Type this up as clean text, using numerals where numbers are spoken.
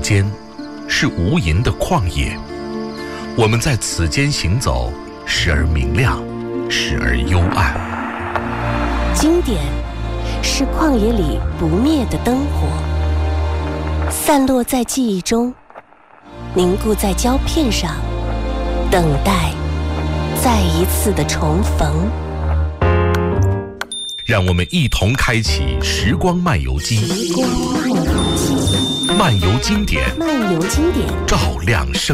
间是无垠的旷野，我们在此间行走，时而明亮，时而幽暗。 经典是旷野里不灭的灯火，散落在记忆中，凝固在胶片上，等待再一次的重逢。 让我们一同开启时光漫游机，漫游经典， 照照亮生